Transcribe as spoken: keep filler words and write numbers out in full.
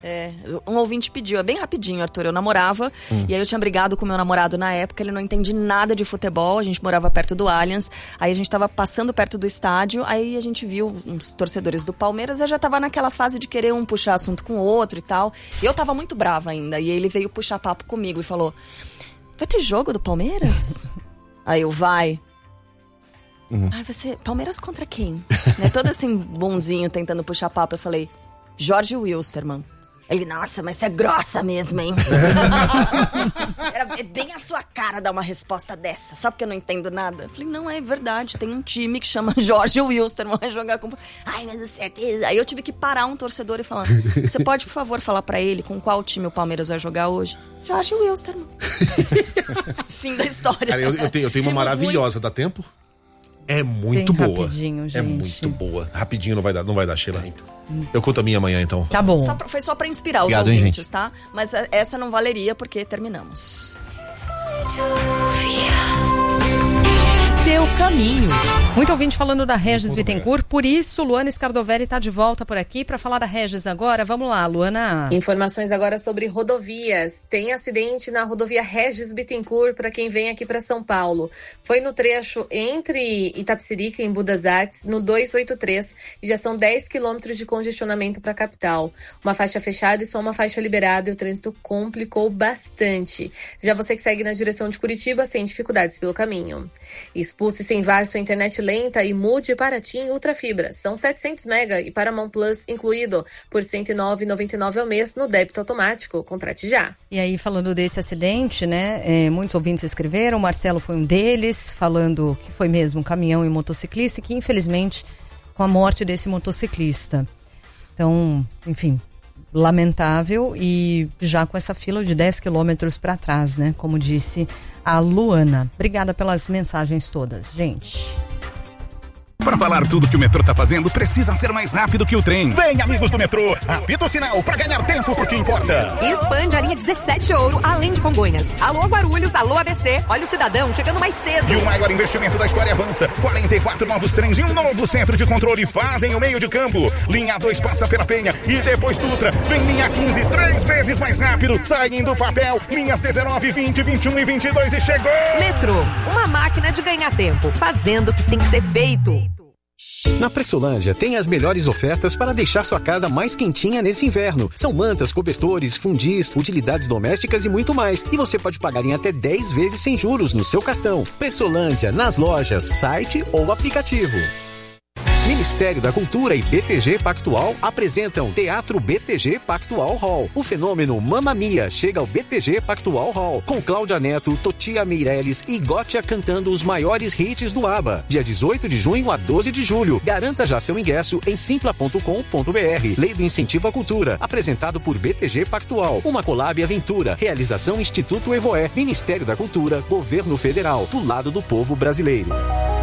É, um ouvinte pediu, é bem rapidinho, Arthur, eu namorava, hum. e aí eu tinha brigado com meu namorado na época, ele não entendia nada de futebol, a gente morava perto do Allianz, aí a gente tava passando perto do estádio, aí a gente viu uns torcedores do Palmeiras, eu já tava naquela fase de querer um puxar assunto com o outro e tal, e eu tava muito brava ainda, e ele veio puxar papo comigo e falou, vai ter jogo do Palmeiras? Aí eu, vai. Hum. Ai, vai ser Palmeiras contra quem? né, todo assim, bonzinho, tentando puxar papo, eu falei, Jorge Wilstermann. Ele, nossa, mas você é grossa mesmo, hein? Era é bem a sua cara dar uma resposta dessa, só porque eu não entendo nada. Eu falei, não, é verdade, tem um time que chama Jorge Wilstermann, vai jogar com... Ai, mas você é... Aí eu tive que parar um torcedor e falar, você pode, por favor, falar pra ele com qual time o Palmeiras vai jogar hoje? Jorge Wilstermann. Fim da história. Cara, eu, eu, tenho, eu tenho uma maravilhosa, muito... dá tempo? É muito Bem boa. Rapidinho, gente. É muito boa. Rapidinho não vai dar, não vai dar, Sheila. Eu conto a minha amanhã, então. Tá bom. Só pra, foi só pra inspirar Obrigado, os ouvintes, hein, tá? Mas essa não valeria porque terminamos. Seu caminho. Muito ouvinte falando da Regis Bittencourt, por isso Luana Scardovelli está de volta por aqui para falar da Regis agora. Vamos lá, Luana. Informações agora sobre rodovias. Tem acidente na rodovia Regis Bittencourt para quem vem aqui para São Paulo. Foi no trecho entre Itapecerica e Budas Artes, no duzentos e oitenta e três, e já são dez quilômetros de congestionamento para a capital. Uma faixa fechada e só uma faixa liberada e o trânsito complicou bastante. Já você que segue na direção de Curitiba, sem dificuldades pelo caminho. Expulse sem V A R sua internet lenta e mude para TIM Ultra Fibra. São setecentos mega e Paramount Plus incluído por cento e nove reais e noventa e nove centavos ao mês no débito automático. Contrate já. E aí, falando desse acidente, né, é, muitos ouvintes escreveram, o Marcelo foi um deles, falando que foi mesmo um caminhão e motociclista e que, infelizmente, com a morte desse motociclista. Então, enfim, lamentável e já com essa fila de dez quilômetros para trás, né, como disse a Luana. Obrigada pelas mensagens todas, gente. Para falar tudo que o metrô tá fazendo, precisa ser mais rápido que o trem. Vem, amigos do metrô, apita o sinal para ganhar tempo porque importa. E expande a linha dezessete Ouro, além de Congonhas. Alô, Guarulhos, alô, A B C. Olha o cidadão chegando mais cedo. E o maior investimento da história avança. quarenta e quatro novos trens e um novo centro de controle fazem o meio de campo. Linha dois passa pela Penha e depois Dutra. Vem linha quinze, três vezes mais rápido. Saem do papel. Linhas dezenove, vinte, vinte e um e vinte e dois e chegou. Metrô, uma máquina de ganhar tempo, fazendo o que tem que ser feito. Na Pressolândia tem as melhores ofertas para deixar sua casa mais quentinha nesse inverno. São mantas, cobertores, fundis, utilidades domésticas e muito mais. E você pode pagar em até dez vezes sem juros no seu cartão. Pressolândia, nas lojas, site ou aplicativo. Ministério da Cultura e B T G Pactual apresentam Teatro B T G Pactual Hall. O fenômeno Mamma Mia chega ao B T G Pactual Hall, com Cláudia Neto, Totia Meirelles e Gótia cantando os maiores hits do ABBA. Dia dezoito de junho a doze de julho. Garanta já seu ingresso em simpla ponto com ponto b r. Lei do Incentivo à Cultura, apresentado por B T G Pactual. Uma Colab Aventura. Realização Instituto Evoé. Ministério da Cultura, Governo Federal. Do lado do povo brasileiro.